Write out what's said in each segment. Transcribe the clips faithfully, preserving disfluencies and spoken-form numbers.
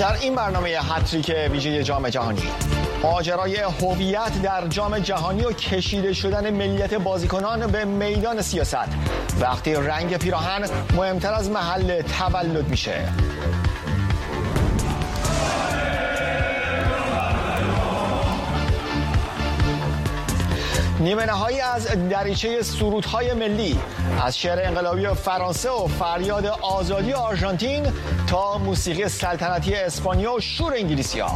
در این برنامه هتریک ویژه جام جهانی، ماجرای هویت در جام جهانی و کشیده شدن ملیت بازیکنان به میدان سیاست وقتی رنگ پیراهن مهمتر از محل تولد میشه. نیمه نهایی از دریچه سرودهای ملی، از شعر انقلابی فرانسه و فریاد آزادی آرژانتین تا موسیقی سلطنتی اسپانیا و شور انگلیسی‌ها.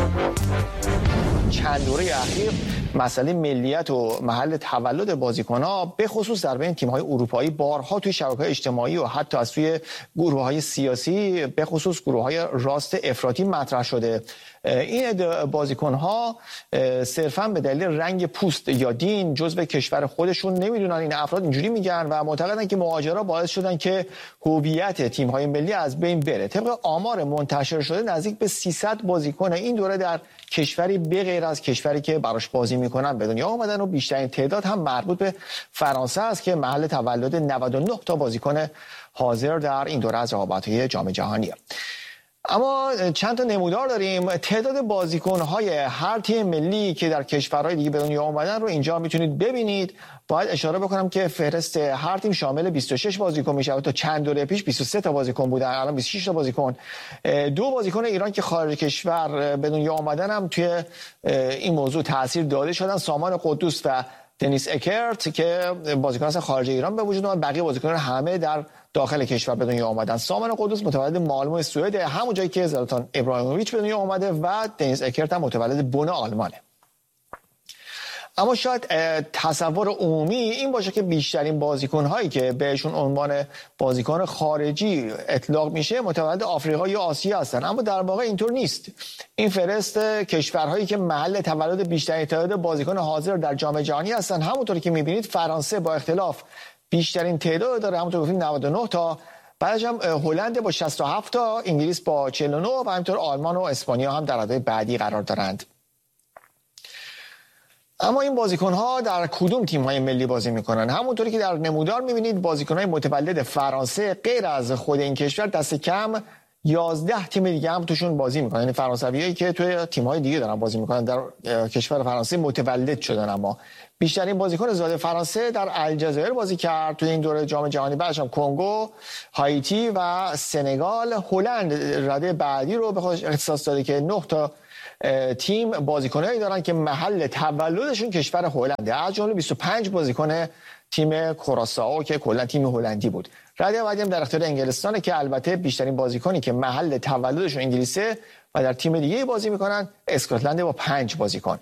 چند دوره اخیر مسئله ملیت و محل تولد بازیکن‌ها به خصوص در بین تیم‌های اروپایی بارها توی شبکه‌های اجتماعی و حتی از توی گروه‌های سیاسی به خصوص گروه‌های راست افراطی مطرح شده. این بازیکن‌ها صرفاً به دلیل رنگ پوست یا دین جزو کشور خودشون نمیدونن. این افراد اینجوری میگن و معتقدن که مهاجرا باعث شدن که هویت تیم‌های ملی از بین بره. طبق آمار منتشر شده نزدیک به سیصد بازیکن این دوره در کشوری به غیر از کشوری که براش بازی میکنن به دنیا آمدن و بیشترین تعداد هم مربوط به فرانسه است که محل تولد نود و نه تا بازیکن حاضر در این دوره از رقابت‌های جام جهانیه. اما چند تا نمودار داریم. تعداد بازیکن‌های هر تیم ملی که در کشورهای دیگه به دنیا آمدن رو اینجا میتونید ببینید. باید اشاره بکنم که فهرست هر تیم شامل بیست و شش بازیکن میشه. تا چند دوره پیش بیست و سه تا بازیکن بودن، الان بیست و شش تا بازیکن. دو بازیکن ایران که خارج کشور به دنیا آمدن هم توی این موضوع تاثیر داده شدن، سامان قدوس و دنیس اکرت که بازیکن از خارج ایران به وجود اومد. بقیه بازیکنان همه در داخل کشور به دنیا آمدن. سامان قدوس متولد مالمو سوئد، همون جایی که زلاتان ابراهیموویچ به دنیا آمده، و دنیس اکرت هم متولد بن آلمانه. اما شاید تصور عمومی این باشه که بیشترین بازیکن‌هایی که بهشون عنوان بازیکن خارجی اطلاق میشه متولد آفریقا یا آسیا هستن، اما در واقع اینطور نیست. این فهرست کشورهایی که محل تولد بیشترین تعداد بازیکن حاضر در جام جهانی هستن. همونطوری که میبینید فرانسه با اختلاف بیشترین تعداد داره، همونطور گفتیم نود و نه تا. بعدش هم هلند با شصت و هفت تا، انگلیس با چهل و نه و همینطور آلمان و اسپانیا هم در رده بعدی قرار دارند. اما این بازیکن‌ها در کدوم تیم‌های ملی بازی می‌کنن؟ همونطوری که در نمودار می‌بینید بازیکن‌های متولد فرانسه غیر از خود این کشور دست کم یازده تیم دیگه هم توشون بازی می‌کنن. یعنی فرانسویایی که توی تیم‌های دیگه دارن بازی می‌کنن در کشور فرانسه متولد شدن. اما بیشترین بازیکن زاده فرانسه در الجزایر بازی کرد توی این دوره جام جهانی. بعدش هم کنگو، هایتی و سنگال. هلند رده بعدی رو به خودش اختصاص داده که نه تا تیم بازیکنایی دارن که محل تولدشون کشور هلنده، از جمله بیست و پنج بازیکن تیم کراسائو که کلا تیم هلندی بود. رده بعدی هم در اختیار انگلستانه که البته بیشترین بازیکنی که محل تولدشون انگلیسه و در تیم دیگه بازی میکنن اسکاتلند با پنج بازیکن.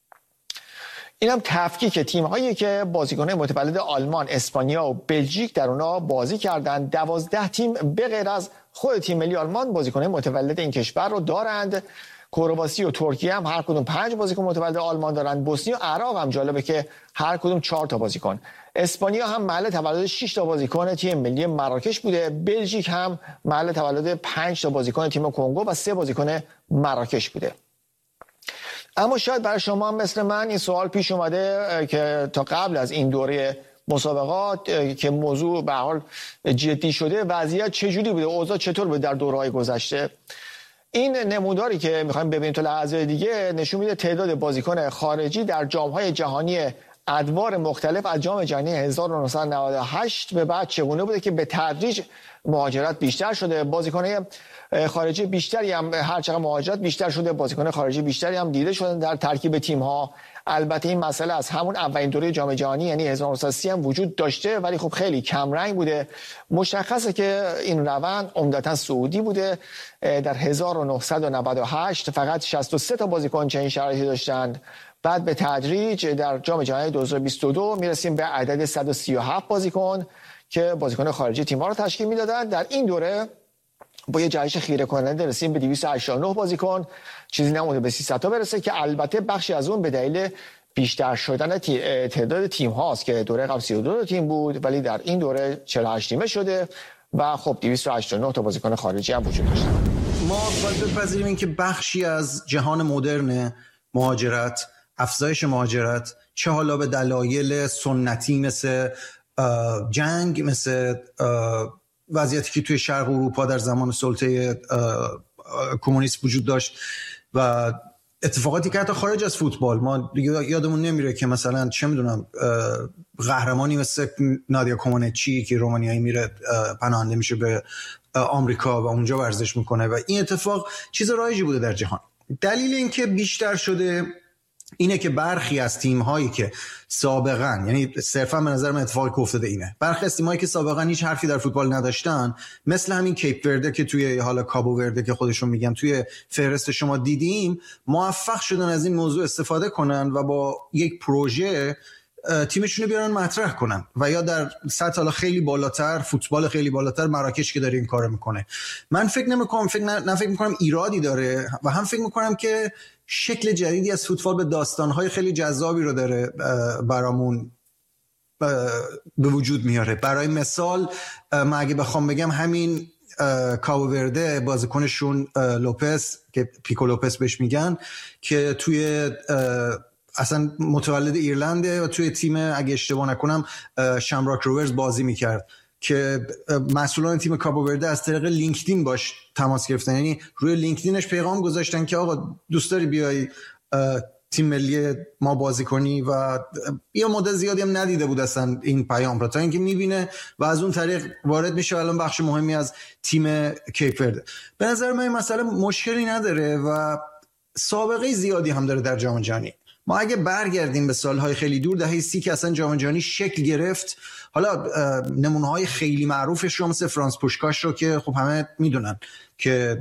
این هم تفکیک تیم‌هایی که بازیکن‌های متولد آلمان، اسپانیا و بلژیک در اونها بازی کردن. دوازده تیم به غیر از خود تیم ملی آلمان بازیکن‌های متولد این کشور رو دارند. کرواسی و ترکیه هم هر کدوم پنج بازیکن متولد آلمان دارن. بوسنی و عراق هم جالبه که هر کدوم چهار تا بازیکن. اسپانیا هم محل تولد شش تا بازیکن تیم ملی مراکش بوده. بلژیک هم محل تولد پنج تا بازیکن تیم کنگو و سه بازیکن مراکش بوده. اما شاید برای شما هم مثل من این سوال پیش اومده که تا قبل از این دوره مسابقات که موضوع به حال جدی شده وضعیت چجوری بوده، اوضاع چطور بوده در دوره‌های گذشته. این نموداری که میخوایم ببینیم تو لحظه دیگه نشون میده تعداد بازیکن خارجی در جام‌های جهانی ادوار مختلف از جام جهانی هزار و نهصد و نود و هشت به بعد چگونه بوده که به تدریج مهاجرت بیشتر شده. بازیکن‌های خارجی بیشتری هم هر چقدر مهاجرت بیشتر شده، بازیکن خارجی بیشتری هم دیده شدن در ترکیب تیم‌ها. البته این مسئله از همون اولین دوره جام جهانی یعنی هزار و نهصد و سی هم وجود داشته، ولی خب خیلی کم رنگ بوده. مشخصه که این روند عمدتاً سعودی بوده. در هزار و نهصد و نود و هشت فقط شصت و سه تا بازیکن چنین شرایطی داشتند. بعد به تدریج در جام جهانی دو هزار و بیست و دو میرسیم به عدد صد و سی و هفت بازیکن که بازیکن خارجی تیم‌ها رو تشکیل میدادن. در این دوره با یه جهش خیره کننده رسیم به دویست و هشتاد و نه بازیکن، چیزی نمونده به سیصد تا برسه که البته بخشی از اون به دلیل بیشتر شدن تعداد تیم هاست که دوره قبل سی و دو تیم بود ولی در این دوره چهل و هشت تیمه شده و خب دویست و هشتاد و نه تا بازیکن خارجی هم وجود داشتن. ما باید بپذیریم این که بخشی از جهان مدرن مهاجرت، افزایش مهاجرت، چه حالا به دلایل سنتی مثل جنگ، مثل وضعیتی که توی شرق اروپا در زمان سلطه کمونیست وجود داشت و اتفاقاتی که حتی خارج از فوتبال ما یادمون نمیره که مثلا چه میدونم قهرمانی مثل نادیا کومانچی که رومانیایی میره پناهنده میشه به آمریکا و اونجا ورزش میکنه و این اتفاق چیز رایجی بوده در جهان. دلیل اینکه بیشتر شده اینه که برخی از تیم‌هایی که سابقاً، یعنی صرفاً به نظر من اتفاقی که افتاده اینه، برخی از تیم‌هایی که سابقاً هیچ حرفی در فوتبال نداشتن، مثل همین کیپ ورده که توی حالا کابو ورده که خودشون میگم توی فهرست شما دیدیم، موفق شدن از این موضوع استفاده کنن و با یک پروژه تیمشون رو بیارن مطرح کنن و یا در سطح حالا خیلی بالاتر، فوتبال خیلی بالاتر، مراکش که داره این کارو میکنه. من فکر نمی‌کنم فکر نه فکر می‌کنم ایرادی داره و هم فکر می‌کنم که شکل جدیدی از فوتبال به داستان‌های خیلی جذابی رو داره برامون به وجود میاره. برای مثال من اگه بخوام بگم همین کابو ورده بازیکنشون لوپز که پیکو لوپز بهش میگن که توی اصلا متولد ایرلنده و توی تیم اگه اشتباه نکنم شمراک روورز بازی میکرد که مسئولان تیم کابو ورده از طریق لینکدین باش تماس گرفتن، یعنی روی لینکدینش پیغام گذاشتن که آقا دوست داری بیای تیم ملی ما بازی کنی و یه مدت زیادی هم ندیده بود اصلا این پیام رو تا اینکه میبینه و از اون طریق وارد میشه و الان بخش مهمی از تیم کیپ ورده. به نظر من این مسئله مشکلی نداره و سابقه زیادی هم داره در جام جهانی. ما اگه برگردیم به سالهای خیلی دور، دهه سی که اصلا جام جهانی شکل گرفت، حالا نمونه‌های خیلی معروفش رو مثل فرانس پوشکاش رو که خب همه میدونن که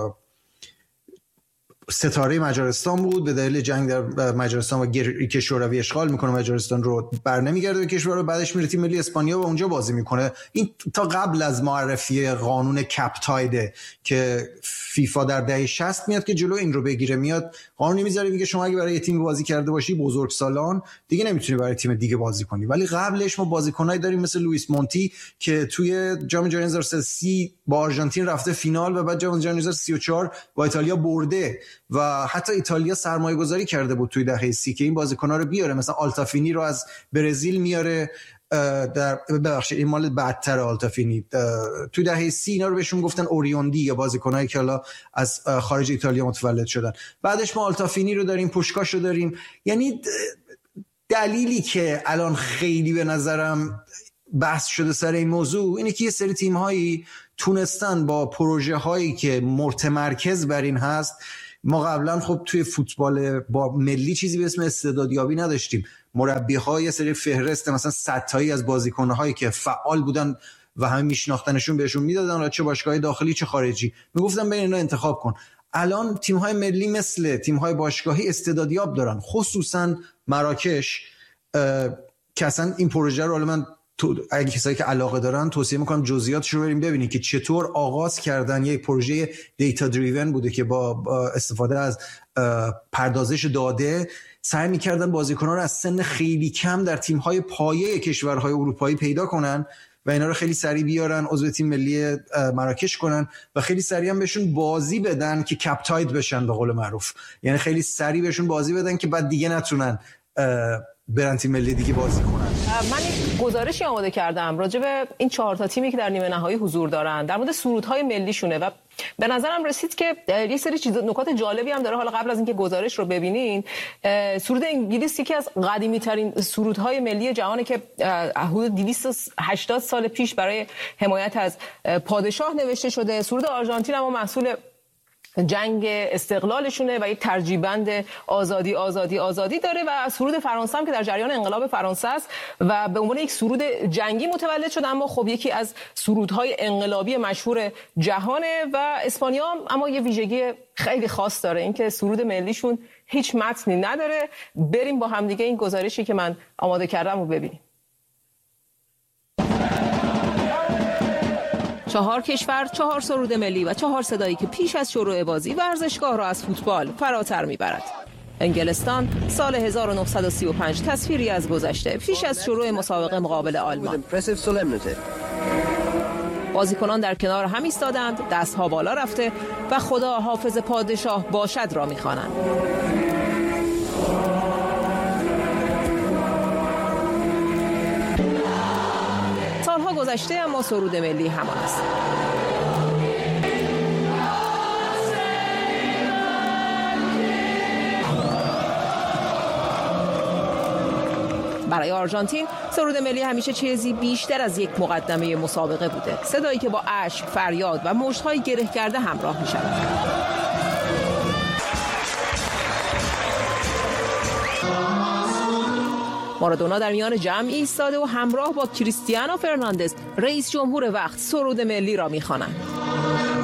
ستاره مجارستان بود، به دلیل جنگ در مجارستان و گری که شوروی اشغال میکنه مجارستان رو، برنمیگرده به کشور رو، بعدش میره تیم ملی اسپانیا و اونجا بازی میکنه. این تا قبل از معرفی قانون کپتایده که فیفا در دهه شصت میاد که جلو این رو بگیره، میاد قانونی میذاره میگه شما اگه برای یه تیم بازی کرده باشی بزرگسالان دیگه نمیتونی برای تیم دیگه بازی کنی. ولی قبلش ما بازیکنایی داریم مثل لوئیس مونتی که توی جام جهانی هزار و سیصد و سی با آرژانتین رفته فینال و بعد جام جهانی هزار و سیصد و سی و چهار با ایتالیا برده و حتی ایتالیا سرمایه گذاری کرده بود توی دهه سی که این بازیکن‌ها رو بیاره، مثلا آلتافینی رو از برزیل میاره، در ببخشید این مال بعدتر آلتافینی توی دهه سی اینا رو بهشون گفتن اوریوندی یا بازیکنایی که حالا از خارج ایتالیا متولد شدن. بعدش ما آلتافینی رو داریم، پوشکاش رو داریم. یعنی دلیلی که الان خیلی به نظرم بحث شده سر این موضوع اینه که یه سری تیم‌هایی تونستن با پروژه هایی که متمرکز بر این هست. ما قبلا خب توی فوتبال با ملی چیزی به اسم استعدادیابی نداشتیم، مربی‌ها یه سری فهرست مثلا صد تایی از بازیکن‌هایی که فعال بودن و همه میشناختنشون بهشون میدادن، چه باشگاه داخلی چه خارجی، میگفتن بین اینا انتخاب کن. الان تیم‌های ملی مثل تیم‌های باشگاهی استعدادیاب دارن، خصوصا مراکش که اصلا این پروژه رو من تو اگه کسایی که علاقه دارن توصیه میکنم جزئیاتش رو بریم ببینید که چطور آغاز کردن. یک پروژه دیتا دریون بوده که با استفاده از پردازش داده سعی میکردن بازیکنان رو از سن خیلی کم در تیم‌های پایه کشورهای اروپایی پیدا کنن و اینا رو خیلی سریع بیارن عضو تیم ملی مراکش کنن و خیلی سریع هم بهشون بازی بدن که کپتاید بشن به قول معروف، یعنی خیلی سریع بهشون بازی بدن که بعد دیگه نتونن برن تیم ملی دیگه بازی کنن. من یک گزارشی آماده کردم راجع به این چهار تا تیمی که در نیمه نهایی حضور دارن، در مورد سرودهای ملیشونه و به نظرم رسید که یه سری چیز نکات جالبی هم داره. حالا قبل از اینکه گزارش رو ببینین، سرود انگلیس یکی از قدیمی ترین سرودهای ملی جهانه که حدود دویست و هشتاد سال پیش برای حمایت از پادشاه نوشته شده. سرود آرژانتین هم محصول جنگ استقلالشونه و یک ترجیبند آزادی آزادی آزادی داره و سرود فرانسه هم که در جریان انقلاب فرانسه است و به عنوان یک سرود جنگی متولد شده، اما خب یکی از سرودهای انقلابی مشهور جهانه. و اسپانیا هم اما یه ویژگی خیلی خاص داره، اینکه سرود ملیشون هیچ متنی نداره. بریم با هم دیگه این گزارشی که من آماده کردم رو ببینیم. چهار کشور، چهار سرود ملی و چهار صدایی که پیش از شروع بازی ورزشگاه را از فوتبال فراتر میبرد. انگلستان سال هزار و نهصد و سی و پنج تصویری از گذشته پیش از شروع مسابقه مقابل آلمان. بازیکنان در کنار هم ایستادند، دستها بالا رفته و خدا حافظ پادشاه باشد را میخوانند. سالها گذشته اما سرود ملی همان است. برای آرژانتین سرود ملی همیشه چیزی بیشتر از یک مقدمه مسابقه بوده، صدایی که با اشک، فریاد و مشت‌های گره کرده همراه می‌شود. مارادونا در میان جمع ایستاده و همراه با کریستیانو فرناندز رئیس جمهور وقت سرود ملی را می‌خواند.